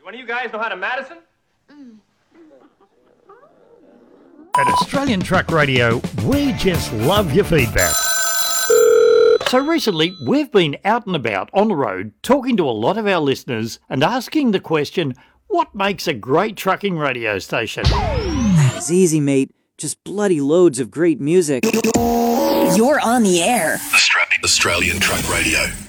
One of you guys know how to Madison? At Australian Truck Radio, we just love your feedback. So recently, we've been out and about on the road talking to a lot of our listeners and asking the question, what makes a great trucking radio station? That is easy, mate. Just bloody loads of great music. You're on the air. Australian Truck Radio.